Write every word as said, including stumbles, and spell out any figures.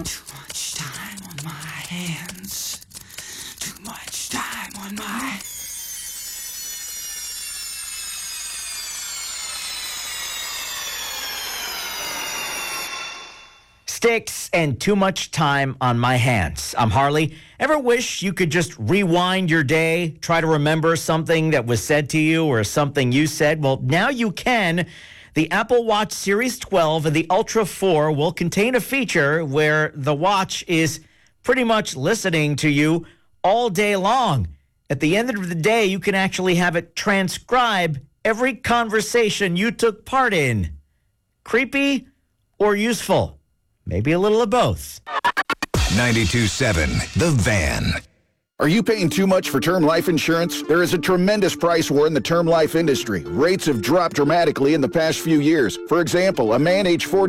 Too much time on my hands. Too much time on my... Sticks and too much time on my hands. I'm Harley. Ever wish you could just rewind your day, try to remember something that was said to you or something you said? Well, now you can. The Apple Watch Series twelve and the Ultra four will contain a feature where the watch is pretty much listening to you all day long. At the end of the day, you can actually have it transcribe every conversation you took part in. Creepy or useful? Maybe a little of both. ninety-two point seven The Van. Are you paying too much for term life insurance? There is a tremendous price war in the term life industry. Rates have dropped dramatically in the past few years. For example, a man age forty